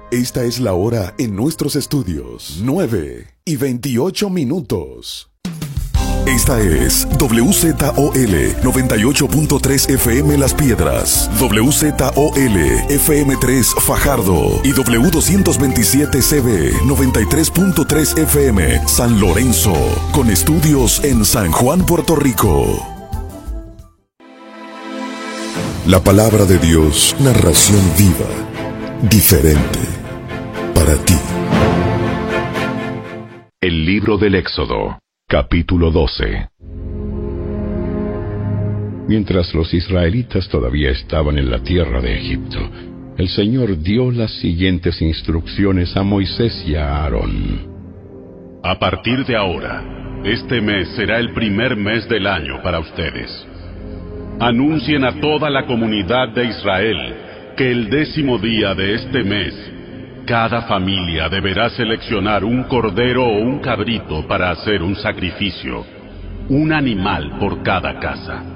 Esta es la hora en nuestros estudios, 9:28. Esta es WZOL 98.3 FM Las Piedras, WZOL FM3 Fajardo y W227CB 93.3 FM San Lorenzo, con estudios en San Juan, Puerto Rico. La palabra de Dios, narración viva, diferente, para ti. El libro del Éxodo, capítulo 12. Mientras los israelitas todavía estaban en la tierra de Egipto, el Señor dio las siguientes instrucciones a Moisés y a Aarón. A partir de ahora, este mes será el primer mes del año para ustedes. Anuncien a toda la comunidad de Israel que el 10º día de este mes, cada familia deberá seleccionar un cordero o un cabrito para hacer un sacrificio, un animal por cada casa.